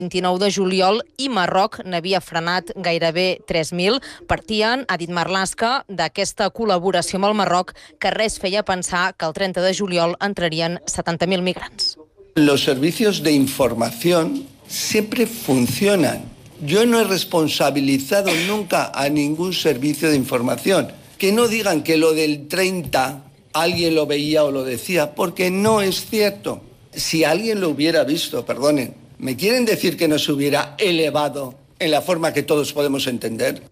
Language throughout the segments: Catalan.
29 de juliol i Marroc n'havia frenat gairebé 3.000. Partien, ha dit Marlaska, d'aquesta col·laboració amb el Marroc que res feia pensar que el 30 de juliol entrarien 70.000 migrants. Los servicios de información siempre funcionan. Yo no he responsabilizado nunca a ningún servicio de información. Que no digan que lo del 30 alguien lo veía o lo decía, porque no es cierto. Si alguien lo hubiera visto, perdonen, ¿me quieren decir que no se hubiera elevado en la forma que todos podemos entender?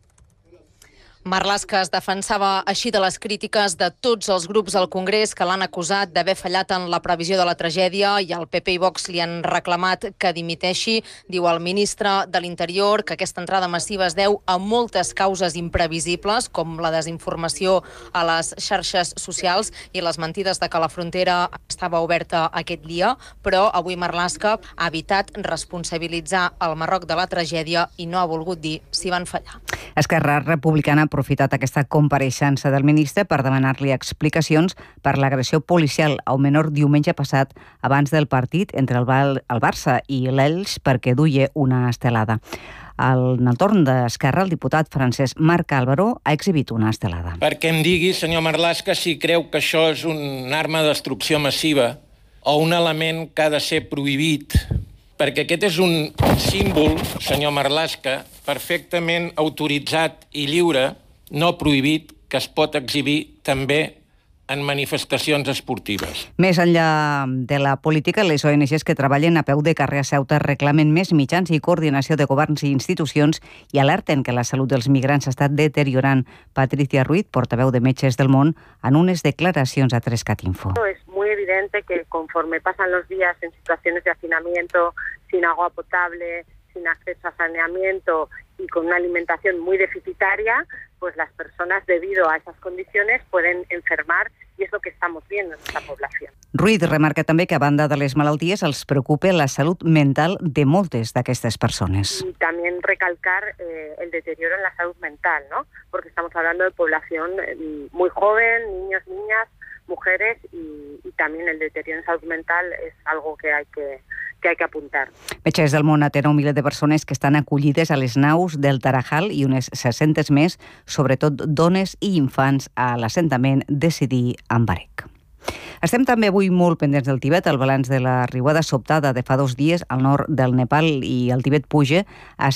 Marlaska es defensava així de les crítiques de tots els grups al Congrés que l'han acusat d'haver fallat en la previsió de la tragèdia i el PP i Vox li han reclamat que dimiteixi. Diu el ministre de l'Interior que aquesta entrada massiva es deu a moltes causes imprevisibles, com la desinformació a les xarxes socials i les mentides de que la frontera estava oberta aquest dia, però avui Marlaska ha evitat responsabilitzar el Marroc de la tragèdia i no ha volgut dir si van fallar. Esquerra Republicana ha aprofitat aquesta compareixença del ministre per demanar-li explicacions per l'agressió policial a un menor diumenge passat abans del partit entre el Barça i l'Elx perquè duia una estelada. En el torn d'Esquerra, el diputat francès Marc Álvaro ha exhibit una estelada. Perquè em digui, senyor Marlaska, si creu que això és una arma de destrucció massiva o un element que ha de ser prohibit, perquè aquest és un símbol, senyor Marlaska, perfectament autoritzat i lliure, no prohibit, que es pot exhibir també en manifestacions esportives. Més enllà de la política, les ONGs que treballen a peu de carrer a Ceuta reclamen més mitjans i coordinació de governs i institucions i alerten que la salut dels migrants s'està deteriorant. Patricia Ruiz, portaveu de Metges del Món, en unes declaracions a 3cat Info. Es muy evidente que conforme pasan los días en situaciones de hacinamiento, sin agua potable, sin acceso a saneamiento y con una alimentación muy deficitaria, pues las personas debido a esas condiciones pueden enfermar y es lo que estamos viendo en esta población. Ruiz remarca també que a banda de les malalties els preocupa la salut mental de moltes d'aquestes persones. Y también recalcar el deterioro en la salud mental, ¿no? Porque estamos hablando de población muy joven, niños, niñas, mujeres y también el deterioro en salud mental es algo que hay que apuntar. Metges del Món atén un miler de persones que estan acollides a les naus del Tarajal i unes 600 més, sobretot dones i infants, a l'assentament de Sidi Ambarek. Estem també avui molt pendents del Tibet. El balanç de la riuada sobtada de fa 2 dies al nord del Nepal i el Tibet puja a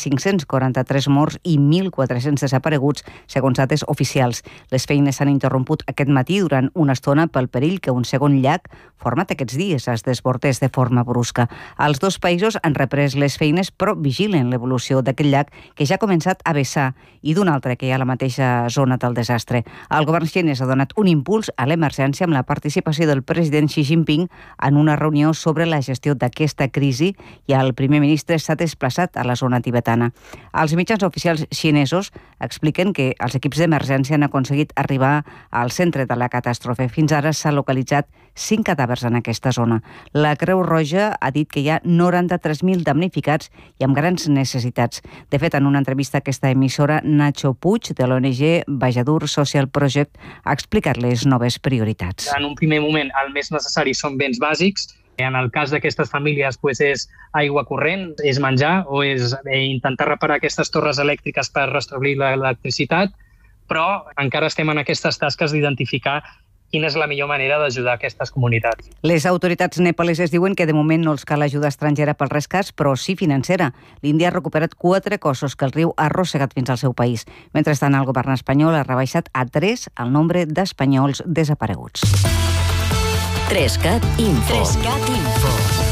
543 morts i 1.400 desapareguts, segons dates oficials. Les feines s'han interromput aquest matí durant una estona pel perill que un segon llac, format aquests dies, es desbordés de forma brusca. Els dos països han reprès les feines, però vigilen l'evolució d'aquest llac que ja ha començat a vessar i d'un altre que hi ha a la mateixa zona del desastre. El govern xinès ha donat un impuls a l'emergència amb la participació del president Xi Jinping en una reunió sobre la gestió d'aquesta crisi i el primer ministre s'ha desplaçat a la zona tibetana. Els mitjans oficials xinesos expliquen que els equips d'emergència han aconseguit arribar al centre de la catàstrofe. Fins ara s'ha localitzat 5 cadàvers en aquesta zona. La Creu Roja ha dit que hi ha 93.000 damnificats i amb grans necessitats. De fet, en una entrevista a aquesta emissora, Nacho Puig, de l'ONG Bajadur Social Project, ha explicat les noves prioritats. En un primer moment, el més necessari són béns bàsics. En el cas d'aquestes famílies és aigua corrent, és menjar o és intentar reparar aquestes torres elèctriques per restablir l'electricitat, però encara estem en aquestes tasques d'identificar quina és la millor manera d'ajudar aquestes comunitats. Les autoritats nepaleses diuen que de moment no els cal ajuda estrangera pels rescats, però sí financera. L'Índia ha recuperat 4 cossos que el riu ha arrossegat fins al seu país. Mentrestant, el govern espanyol ha rebaixat a 3 el nombre d'espanyols desapareguts. 3cat Info. 3cat Info.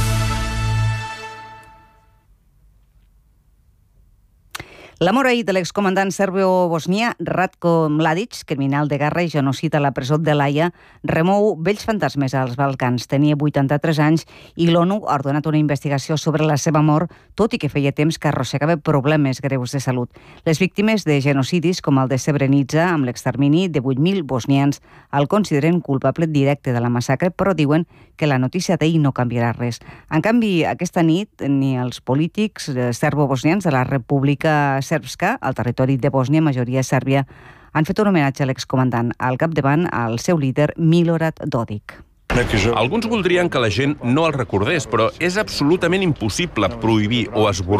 La mort ahir de l'excomandant serbo-bosnià Ratko Mladic, criminal de guerra i genocida a la presó de l'Haia, remou vells fantasmes als Balcans. Tenia 83 anys i l'ONU ha ordenat una investigació sobre la seva mort, tot i que feia temps que arrossegava problemes greus de salut. Les víctimes de genocidis, com el de Srebrenica, amb l'extermini de 8.000 bosnians, el consideren culpable directe de la massacre, però diuen que la notícia d'ahir no canviarà res. En canvi, aquesta nit, ni els polítics serbo-bosnians de la República Srpska, al territori de Bòsnia, majoria sèrbia, han fet un homenatge a l'excomandant, al capdavant al seu líder Milorad Dodik. Alguns voldrien que la gent no els recordés, però és absolutament impossible prohibir o esborrar